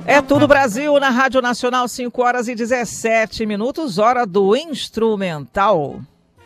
É tudo Brasil na Rádio Nacional, 5h17, hora do instrumental.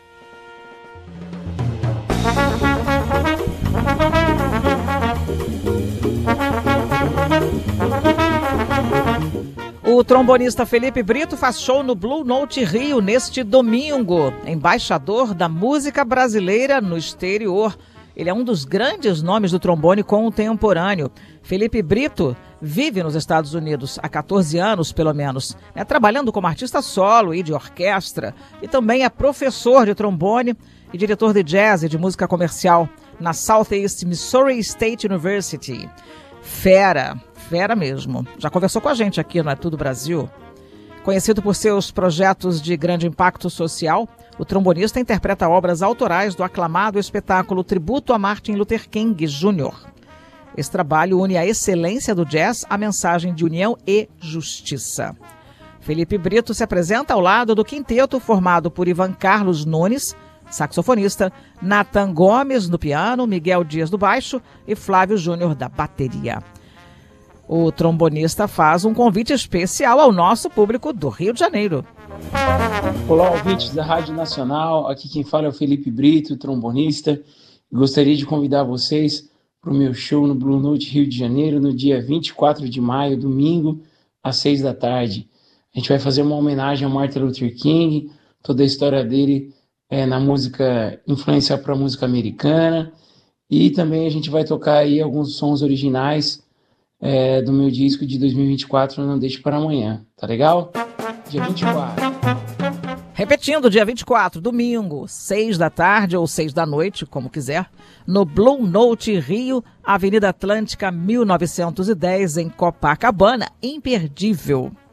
O trombonista Felipe Brito faz show no Blue Note Rio neste domingo, embaixador da música brasileira no exterior. Ele é um dos grandes nomes do trombone contemporâneo. Felipe Brito vive nos Estados Unidos há 14 anos, pelo menos, trabalhando como artista solo e de orquestra, e também é professor de trombone e diretor de jazz e de música comercial na Southeast Missouri State University. Fera mesmo. Já conversou com a gente aqui no É Tudo Brasil. Conhecido por seus projetos de grande impacto social, o trombonista interpreta obras autorais do aclamado espetáculo Tributo a Martin Luther King Jr. Esse trabalho une a excelência do jazz à mensagem de união e justiça. Felipe Brito se apresenta ao lado do quinteto formado por Ivan Carlos Nunes, saxofonista, Nathan Gomes no piano, Miguel Dias no baixo e Flávio Júnior da bateria. O trombonista faz um convite especial ao nosso público do Rio de Janeiro. Olá, ouvintes da Rádio Nacional. Aqui quem fala é o Felipe Brito, trombonista. Gostaria de convidar vocês para o meu show no Blue Note Rio de Janeiro, no dia 24 de maio, domingo, às 6 da tarde. A gente vai fazer uma homenagem a Martin Luther King, toda a história dele na música, influência para a música americana. E também a gente vai tocar aí alguns sons originais do meu disco de 2024, Não Deixe para Amanhã, tá legal? Dia 24. Repetindo, dia 24, domingo, 6 da tarde ou 6 da noite, como quiser, no Blue Note Rio, Avenida Atlântica 1910, em Copacabana. Imperdível.